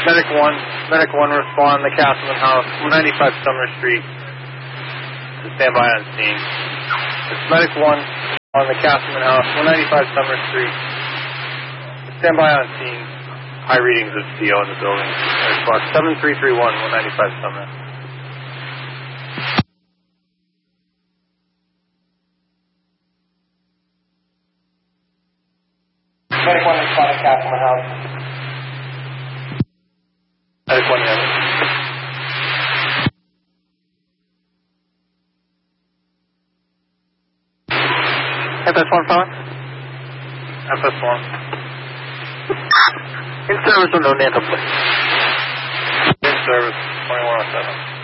Medic 1 respond to Castleman House, 195 Summer Street. Stand by on scene. It's Medic 1 on the Castleman House, 195 Summer Street. Stand by on scene. High readings of CO in the building. Response 7331, 195 Summer. Medic 1 respond to Castleman House. Medic 1, yeah. FS1 phone? FS1. In service or no Nanta, please. In service, 2107.